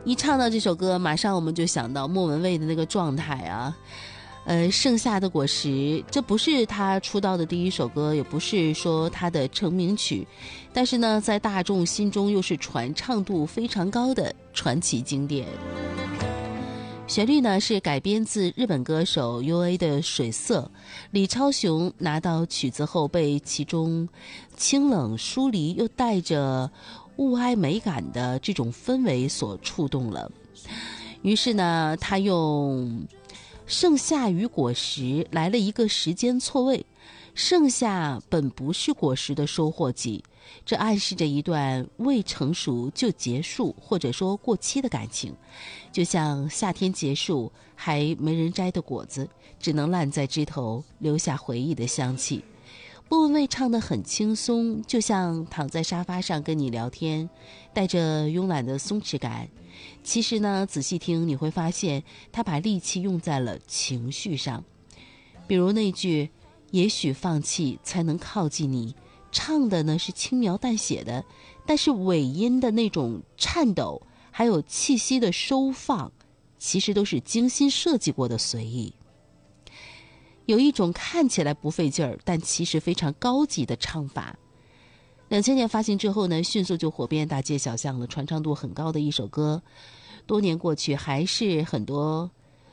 一唱到这首歌，马上我们就想到莫文蔚的那个状态啊。盛夏的果实，这不是他出道的第一首歌，也不是说他的成名曲，但是呢，在大众心中又是传唱度非常高的传奇经典。旋律呢是改编自日本歌手 UA 的《水色》，李超雄拿到曲子后被其中清冷疏离又带着物哀美感的这种氛围所触动了，于是呢，他用盛夏与果实来了一个时间错位。盛夏本不是果实的收获季，这暗示着一段未成熟就结束或者说过期的感情，就像夏天结束还没人摘的果子，只能烂在枝头，留下回忆的香气。莫文蔚唱得很轻松，就像躺在沙发上跟你聊天，带着慵懒的松弛感。其实呢，仔细听你会发现他把力气用在了情绪上，比如那句也许放弃才能靠近你，唱的呢是轻描淡写的，但是尾音的那种颤抖还有气息的收放，其实都是精心设计过的随意。有一种看起来不费劲儿，但其实非常高级的唱法。2000年发行之后呢，迅速就火遍大街小巷了，传唱度很高的一首歌。多年过去，还是很多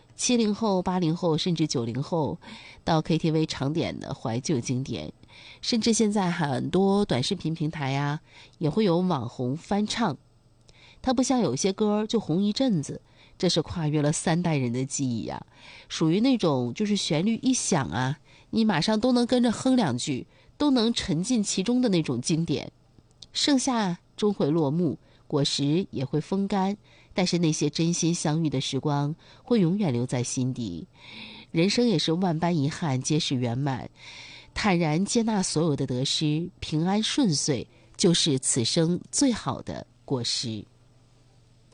70后、80后甚至90后到 KTV 常点的怀旧经典。甚至现在很多短视频平台啊，也会有网红翻唱。它不像有些歌就红一阵子，这是跨越了3代人的记忆啊，属于那种就是旋律一响啊，你马上都能跟着哼2句，都能沉浸其中的那种经典。盛夏终会落幕，果实也会风干，但是那些真心相遇的时光会永远留在心底。人生也是万般遗憾皆是圆满，坦然接纳所有的得失，平安顺遂就是此生最好的果实。